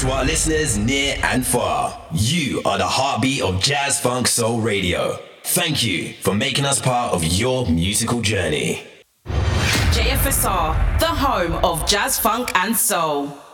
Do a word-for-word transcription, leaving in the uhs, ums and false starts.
to our listeners near and far. You are the heartbeat of Jazz Funk Soul Radio. Thank you for making us part of your musical journey. J F S R, the home of Jazz Funk and Soul.